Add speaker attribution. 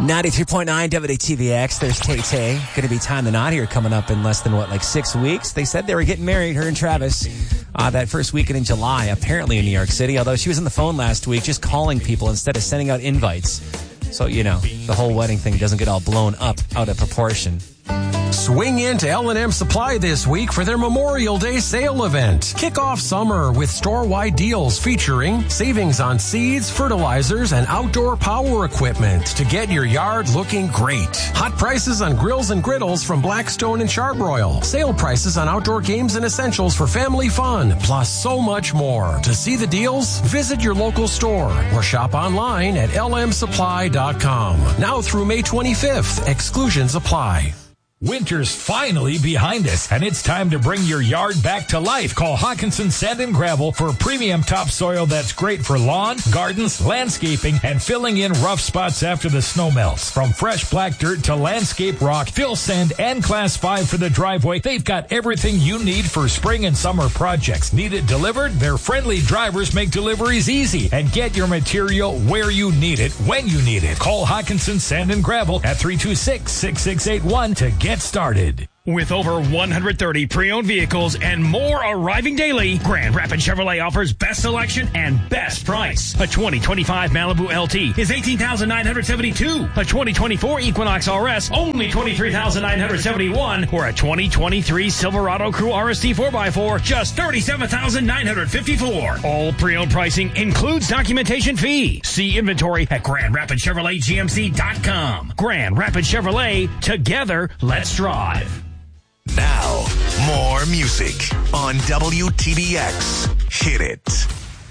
Speaker 1: 93.9 WTVX. There's Tay-Tay. Going to be Time the Knot here coming up in less than, 6 weeks. They said they were getting married, her and Travis, that first weekend in July, apparently in New York City. Although she was on the phone last week just calling people instead of sending out invites. So, the whole wedding thing doesn't get all blown up out of proportion.
Speaker 2: Swing into L&M Supply this week for their Memorial Day sale event. Kick off summer with store-wide deals featuring savings on seeds, fertilizers, and outdoor power equipment to get your yard looking great. Hot prices on grills and griddles from Blackstone and Charbroil. Sale prices on outdoor games and essentials for family fun, plus so much more. To see the deals, visit your local store or shop online at lmsupply.com. Now through May 25th, exclusions apply.
Speaker 3: Winter's finally behind us, and it's time to bring your yard back to life. Call Hawkinson Sand and Gravel for premium topsoil that's great for lawn, gardens, landscaping, and filling in rough spots after the snow melts. From fresh black dirt to landscape rock, fill sand, and Class 5 for the driveway, they've got everything you need for spring and summer projects. Need it delivered? Their friendly drivers make deliveries easy, and get your material where you need it, when you need it. Call Hawkinson Sand and Gravel at 326-6681 to get started.
Speaker 4: With over 130 pre-owned vehicles and more arriving daily, Grand Rapids Chevrolet offers best selection and best price. A 2025 Malibu LT is $18,972. A 2024 Equinox RS, only $23,971. Or a 2023 Silverado Crew RST 4x4, just $37,954. All pre-owned pricing includes documentation fee. See inventory at GrandRapidsChevroletGMC.com. Grand Rapids Chevrolet, together, let's drive.
Speaker 5: Now, more music on WTBX. Hit it.